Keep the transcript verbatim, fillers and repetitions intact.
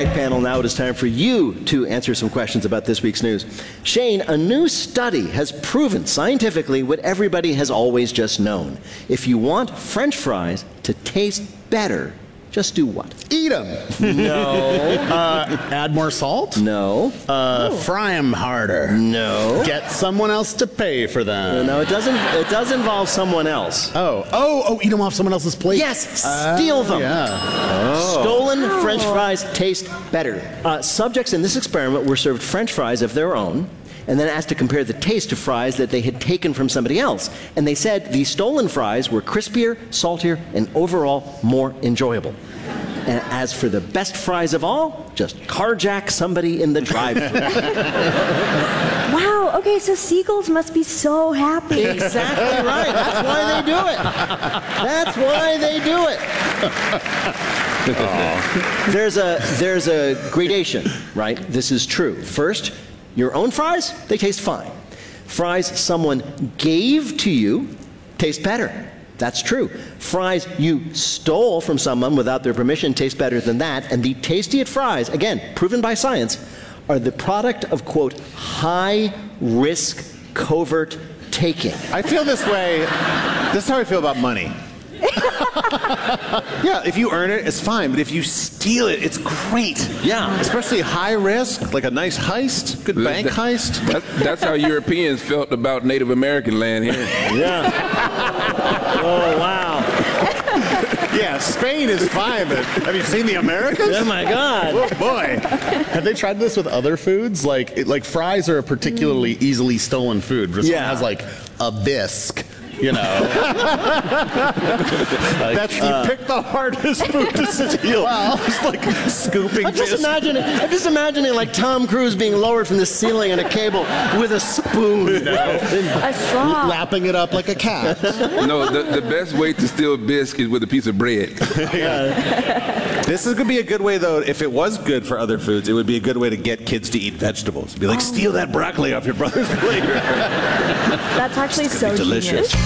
right, panel, now it is time for you to answer some questions about this week's news. Shane, a new study has proven scientifically what everybody has always just known. If you want French fries to taste better, just do what? Eat them. No. uh, add more salt? No. Uh, fry them harder. No. Get someone else to pay for them. No, it doesn't. It does involve someone else. Oh, oh, oh! Eat them off someone else's plate. Yes, steal uh, them. Yeah. Oh. Stolen French fries taste better. Uh, subjects in this experiment were served French fries of their own, and then asked to compare the taste to fries that they had taken from somebody else. And they said the stolen fries were crispier, saltier, and overall more enjoyable. And as for the best fries of all, just carjack somebody in the drive-thru. Wow, okay, so seagulls must be so happy. Exactly right. That's why they do it. That's why they do it. Oh. There's a there's a gradation, right? This is true. First, your own fries, they taste fine. Fries someone gave to you taste better. That's true. Fries you stole from someone without their permission taste better than that. And the tastiest fries, again, proven by science, are the product of, quote, high-risk covert taking. I feel this way. This is how I feel about money. Yeah, if you earn it, it's fine. But if you steal it, it's great. Yeah. Especially high risk, like a nice heist, good bank that, heist. That, that's how Europeans felt about Native American land here. Yeah. Oh, wow. Yeah, Spain is fine, but have you seen the Americans? Oh, my God. Oh, boy. Have they tried this with other foods? Like, it, like fries are a particularly easily stolen food. Where someone Yeah. has like a bisque. You know, like, That's you uh, pick the hardest food to steal. Wow. Just like scooping. I'm just bisque. imagining. I'm just imagining like Tom Cruise being lowered from the ceiling on a cable with a spoon, you know, A straw. lapping it up like a cat. No, the, the best way to steal bisque is with a piece of bread. This is going to be a good way, though. If it was good for other foods, it would be a good way to get kids to eat vegetables. Be like, steal that broccoli off your brother's plate. That's actually so delicious. genius.